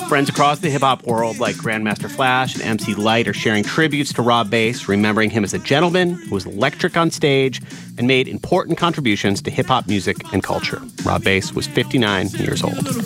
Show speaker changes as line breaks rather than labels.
Friends across the hip-hop world like Grandmaster Flash and MC Lyte are sharing tributes to Rob Base, remembering him as a gentleman who was electric on stage and made important contributions to hip-hop music and culture. Rob Base was 59 years old.